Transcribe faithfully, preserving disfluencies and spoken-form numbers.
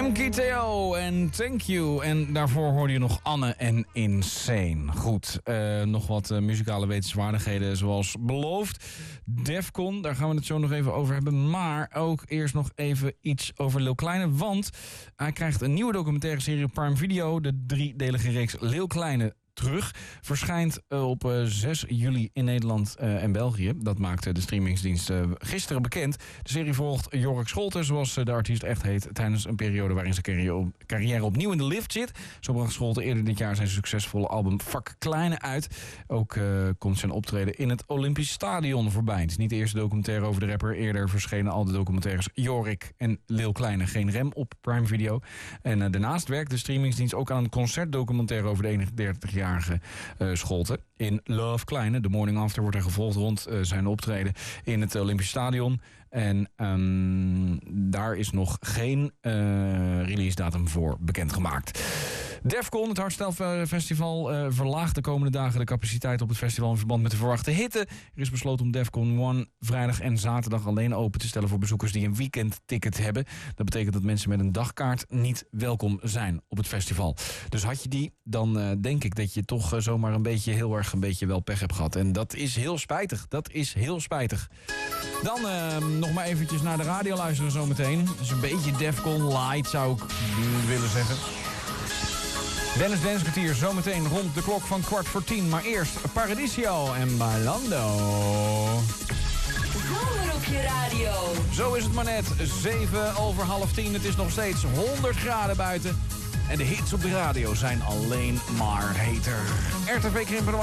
Frankie Theo en Thank You. En daarvoor hoorde je nog Anne en Insane. Goed, uh, nog wat uh, muzikale wetenswaardigheden zoals beloofd. Defcon, daar gaan we het zo nog even over hebben. Maar ook eerst nog even iets over Lil Kleine. Want hij krijgt een nieuwe documentaire serie op Prime Video. De driedelige reeks Lil Kleine terug. Verschijnt op uh, zes juli in Nederland uh, en België. Dat maakte de streamingsdienst uh, gisteren bekend. De serie volgt Jorik Scholten, zoals uh, de artiest echt heet, tijdens een periode waarin zijn carrière, carrière opnieuw in de lift zit. Zo bracht Scholten eerder dit jaar zijn succesvolle album Vak Kleine uit. Ook uh, komt zijn optreden in het Olympisch Stadion voorbij. Het is niet de eerste documentaire over de rapper. Eerder verschenen al de documentaires Jorik en Lil Kleine Geen Rem op Prime Video. En uh, daarnaast werkt de streamingsdienst ook aan een concertdocumentaire over de eenendertig jaar Uh, Scholten. In Love Kleine, The Morning After, wordt er gevolgd rond uh, zijn optreden in het Olympisch Stadion. En um, daar is nog geen uh, release datum voor bekendgemaakt. Defcon, het Hardstyle Festival, uh, verlaagt de komende dagen de capaciteit op het festival in verband met de verwachte hitte. Er is besloten om Defcon One vrijdag en zaterdag alleen open te stellen voor bezoekers die een weekendticket hebben. Dat betekent dat mensen met een dagkaart niet welkom zijn op het festival. Dus had je die, dan uh, denk ik dat je toch uh, zomaar een beetje heel erg een beetje wel pech hebt gehad. En dat is heel spijtig. Dat is heel spijtig. Dan uh, nog maar eventjes naar de radio luisteren zometeen. Dat is een beetje Defcon light, zou ik willen zeggen. Dennis Danskwartier zometeen rond de klok van kwart voor tien. Maar eerst Paradiso en Bailando. Zomer op je radio. Zo is het maar net. zeven over half tien. Het is nog steeds honderd graden buiten. En de hits op de radio zijn alleen maar heter. R T V Krimpen